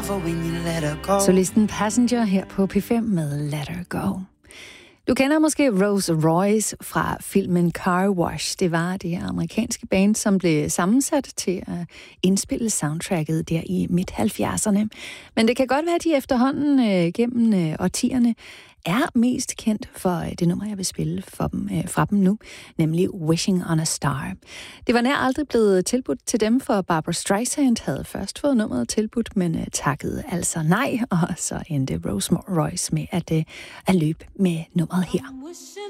tougher when you let her go. Solisten Passenger her på P5 med Let Her Go. Du kender måske Rose Royce fra filmen Car Wash. Det var det her amerikanske band, som blev sammensat til at indspille soundtracket der i midt-70'erne. Men det kan godt være, at de efterhånden gennem årtierne er mest kendt for det nummer, jeg vil spille fra dem nu, nemlig Wishing on a Star. Det var nær aldrig blevet tilbudt til dem, for Barbra Streisand havde først fået nummeret tilbudt, men takkede altså nej, og så endte Rose Royce med at løbe med nummeret her.